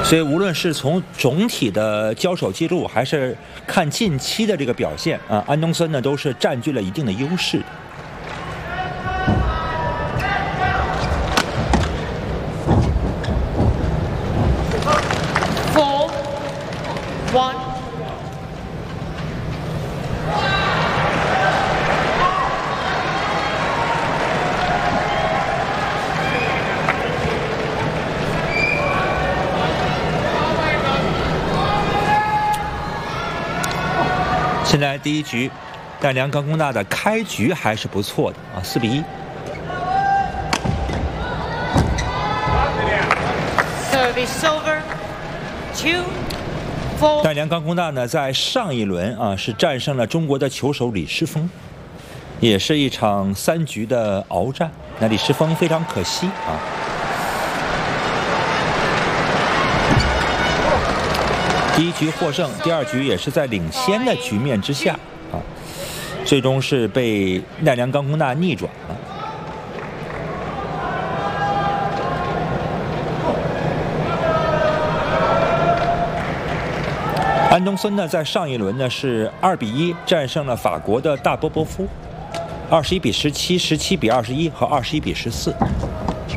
所以无论是从总体的交手记录，还是看近期的这个表现啊，安东森呢都是占据了一定的优势。 4-1。 现在第一局，奈良冈功大的开局还是不错的啊，4比1。 Service over. 2-4。 奈良冈功大呢，在上一轮啊是战胜了中国的球手李诗沣，也是一场3局的鏖战。那李诗沣非常可惜啊。第一局获胜，第二局也是在领先的局面之下啊，最终是被奈良冈功大逆转了。安东森呢，在上一轮呢是2比1战胜了法国的大波波夫，21比17、17比21和21比14。